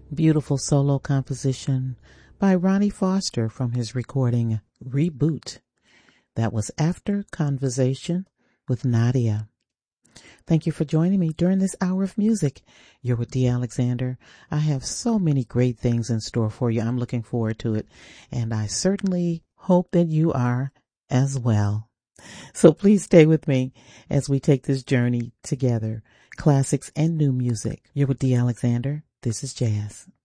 Beautiful solo composition by Ronnie Foster from his recording Reboot. That was After Conversation with Nadia. Thank you for joining me during this hour of music. You're with Dee Alexander. I have so many great things in store for you. I'm looking forward to it, and I certainly hope that you are as well. So please stay with me as we take this journey together. Classics and new music. You're with Dee Alexander. This is Jazz.